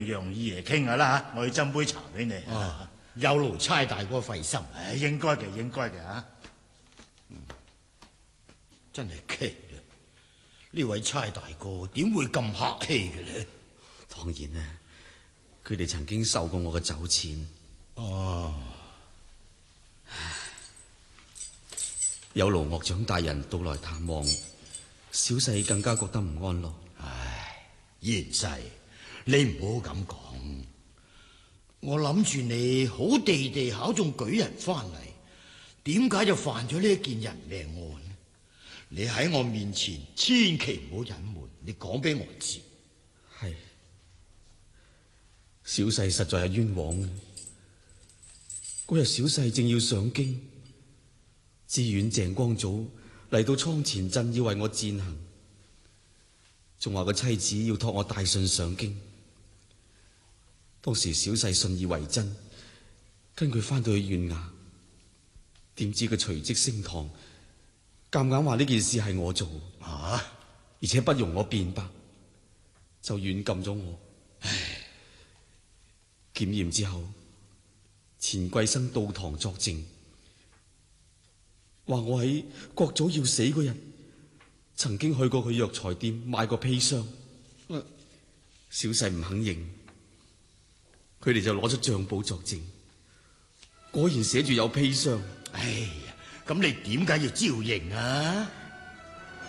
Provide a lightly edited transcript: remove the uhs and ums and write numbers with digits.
楊二爺傾下啦吓，我去斟杯茶俾你。 有勞差大哥費心。 應該嘅，應該嘅吓。 真係奇啦！呢位差大哥點會咁客氣嘅咧？ 當然啦，佢哋曾經收過我嘅酒錢。有勞岳長大人到來探望，小婿更加覺得唔安樂。 賢婿，你唔好咁講。我諗住你好地地考中舉人翻嚟，點解就犯咗呢一件人命案？你喺我面前千祈唔好隱瞞，你講俾我知。 係，小婿實在係冤枉嘅。嗰日小婿正要上京，知縣鄭光祖嚟到倉前鎮要為我餞行，仲話個妻子要託我帶信上京。當時小婿信以為真，跟佢翻到去縣衙，點知佢隨即升堂，夾硬話呢件事係我做，而且不容我辯白，就軟禁咗我。檢驗之後，錢桂生到堂作證，話我喺國祖要死嗰日，曾經去過佢藥材店買過砒霜。小婿唔肯認，佢哋就攞出賬簿作證，果然寫住有砒霜。 哎呀，咁你點解要招認啊？